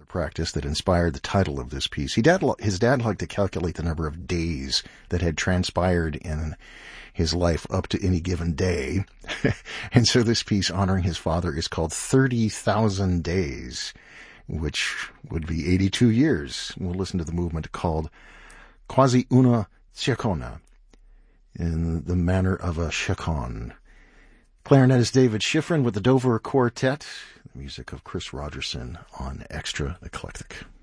practice that inspired the title of this piece. His dad liked to calculate the number of days that had transpired in his life up to any given day. And so this piece honoring his father is called 30,000 Days, which would be 82 years. We'll listen to the movement called Quasi una Chaconne, in the manner of a chaconne. Clarinetist David Schifrin with the Dover Quartet, the music of Chris Rogerson on Extra Eclectic.